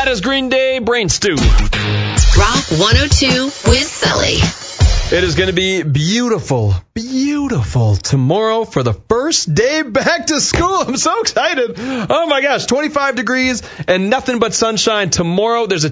is Green Day Brain Stew. Rock 102 with Sully. It is going to be beautiful, beautiful tomorrow for the first day back to school. I'm so excited. Oh my gosh, 25 degrees and nothing but sunshine tomorrow. There's a